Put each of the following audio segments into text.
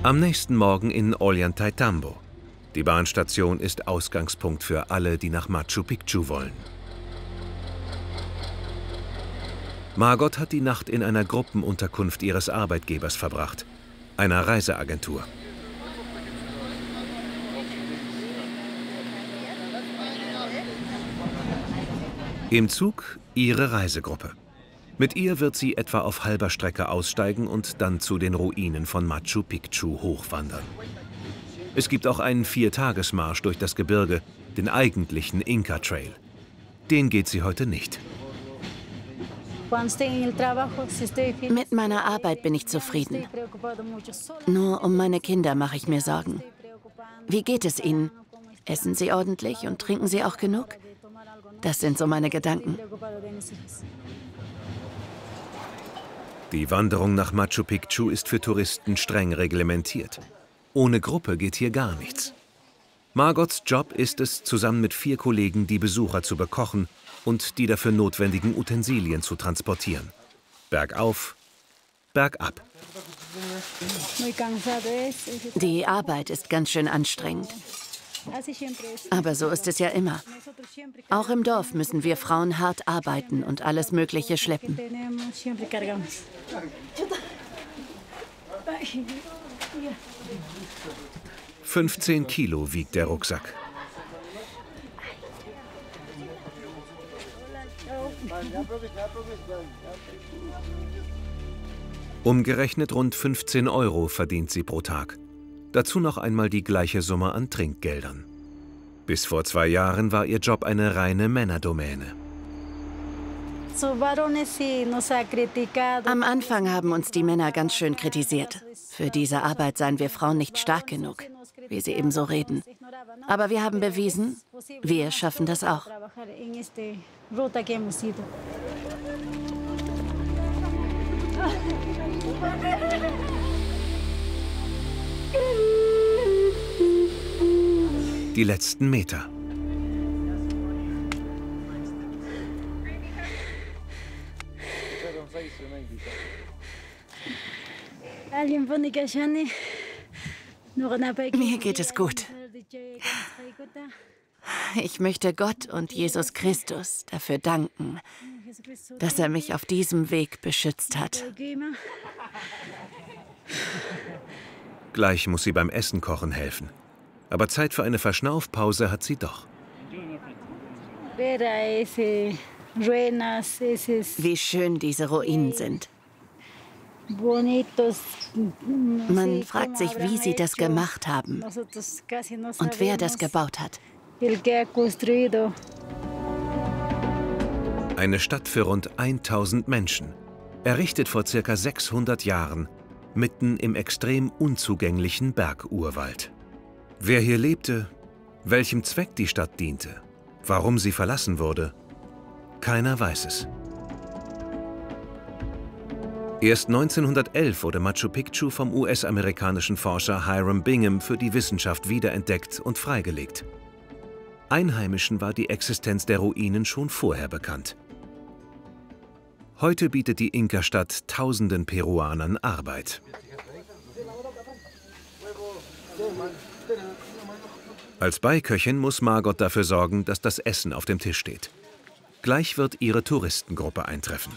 Am nächsten Morgen in Ollantaytambo. Die Bahnstation ist Ausgangspunkt für alle, die nach Machu Picchu wollen. Margot hat die Nacht in einer Gruppenunterkunft ihres Arbeitgebers verbracht, einer Reiseagentur. Im Zug ihre Reisegruppe. Mit ihr wird sie etwa auf halber Strecke aussteigen und dann zu den Ruinen von Machu Picchu hochwandern. Es gibt auch einen 4-Tagesmarsch durch das Gebirge, den eigentlichen Inca Trail. Den geht sie heute nicht. Mit meiner Arbeit bin ich zufrieden. Nur um meine Kinder mache ich mir Sorgen. Wie geht es ihnen? Essen sie ordentlich und trinken sie auch genug? Das sind so meine Gedanken. Die Wanderung nach Machu Picchu ist für Touristen streng reglementiert. Ohne Gruppe geht hier gar nichts. Margots Job ist es, zusammen mit 4 Kollegen die Besucher zu bekochen und die dafür notwendigen Utensilien zu transportieren. Bergauf, bergab. Die Arbeit ist ganz schön anstrengend. Aber so ist es ja immer. Auch im Dorf müssen wir Frauen hart arbeiten und alles Mögliche schleppen. 15 Kilo wiegt der Rucksack. Umgerechnet rund 15 € verdient sie pro Tag. Dazu noch einmal die gleiche Summe an Trinkgeldern. Bis vor 2 Jahren war ihr Job eine reine Männerdomäne. Am Anfang haben uns die Männer ganz schön kritisiert. Für diese Arbeit seien wir Frauen nicht stark genug, wie sie eben so reden. Aber wir haben bewiesen, wir schaffen das auch. Die letzten Meter. Mir geht es gut. Ich möchte Gott und Jesus Christus dafür danken, dass er mich auf diesem Weg beschützt hat. Gleich muss sie beim Essen kochen helfen. Aber Zeit für eine Verschnaufpause hat sie doch. Wie schön diese Ruinen sind. Man fragt sich, wie sie das gemacht haben und wer das gebaut hat. Eine Stadt für rund 1000 Menschen, errichtet vor ca. 600 Jahren, mitten im extrem unzugänglichen Bergurwald. Wer hier lebte, welchem Zweck die Stadt diente, warum sie verlassen wurde, keiner weiß es. Erst 1911 wurde Machu Picchu vom US-amerikanischen Forscher Hiram Bingham für die Wissenschaft wiederentdeckt und freigelegt. Einheimischen war die Existenz der Ruinen schon vorher bekannt. Heute bietet die Inka-Stadt tausenden Peruanern Arbeit. Als Beiköchin muss Margot dafür sorgen, dass das Essen auf dem Tisch steht. Gleich wird ihre Touristengruppe eintreffen.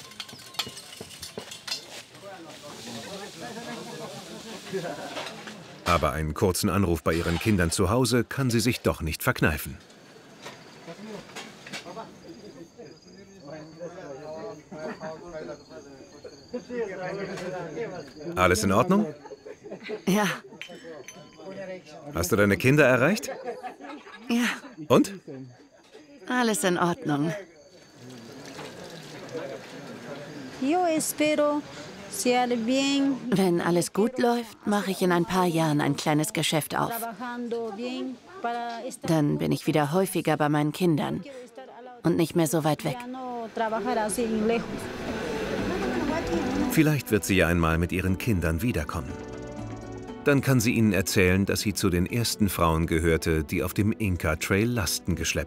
Aber einen kurzen Anruf bei ihren Kindern zu Hause kann sie sich doch nicht verkneifen. Alles in Ordnung? Ja. Hast du deine Kinder erreicht? Ja. Und? Alles in Ordnung. Wenn alles gut läuft, mache ich in ein paar Jahren ein kleines Geschäft auf. Dann bin ich wieder häufiger bei meinen Kindern und nicht mehr so weit weg. Vielleicht wird sie ja einmal mit ihren Kindern wiederkommen. Dann kann sie ihnen erzählen, dass sie zu den ersten Frauen gehörte, die auf dem Inka Trail Lasten geschleppt